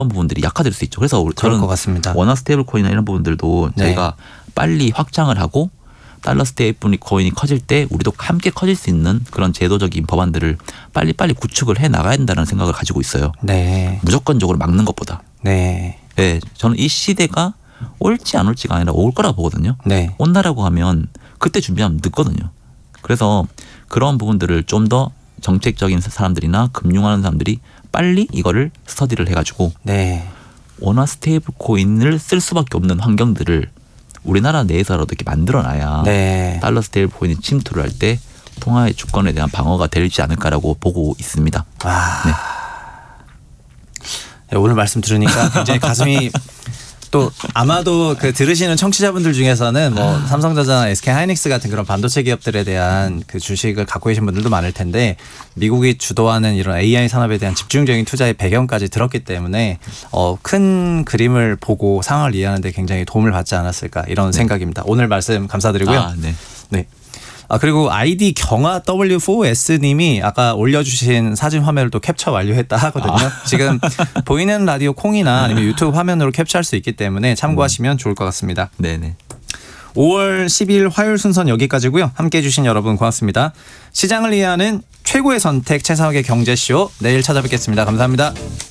부분들이 약화될 수 있죠. 그래서 그럴 저는 것 같습니다. 원화 스테이블 코인이나 이런 부분들도 네. 저희가 빨리 확장을 하고 달러 스테이블 코인이 커질 때 우리도 함께 커질 수 있는 그런 제도적인 법안들을 빨리빨리 구축을 해 나가야 된다는 생각을 가지고 있어요. 네. 무조건적으로 막는 것보다. 네. 네, 저는 이 시대가 올지 안 올지가 아니라 올 거라 보거든요. 네. 온다라고 하면 그때 준비하면 늦거든요. 그래서 그런 부분들을 좀 더 정책적인 사람들이나 금융하는 사람들이 빨리 이거를 스터디를 해가지고 네. 원화 스테이블 코인을 쓸 수밖에 없는 환경들을 우리나라 내에서라도 이렇게 만들어놔야 네. 달러 스테이블 코인이 침투를 할 때 통화의 주권에 대한 방어가 되지 않을까라고 보고 있습니다. 와. 네. 네, 오늘 말씀 들으니까 굉장히 가슴이 또 아마도 그 들으시는 청취자분들 중에서는 뭐 삼성전자나 SK하이닉스 같은 그런 반도체 기업들에 대한 그 주식을 갖고 계신 분들도 많을 텐데 미국이 주도하는 이런 AI 산업에 대한 집중적인 투자의 배경까지 들었기 때문에 큰 그림을 보고 상황을 이해하는 데 굉장히 도움을 받지 않았을까 이런 생각입니다. 오늘 말씀 감사드리고요. 네. 네. 그리고 아이디 경화 W4S님이 아까 올려주신 사진 화면을 또 캡처 완료했다 하거든요. 지금 보이는 라디오 콩이나 아니면 유튜브 화면으로 캡처할 수 있기 때문에 참고하시면 좋을 것 같습니다. 네네. 5월 10일 화요일 순서는 여기까지고요. 함께해 주신 여러분 고맙습니다. 시장을 이해하는 최고의 선택 최상욱의 경제쇼 내일 찾아뵙겠습니다. 감사합니다.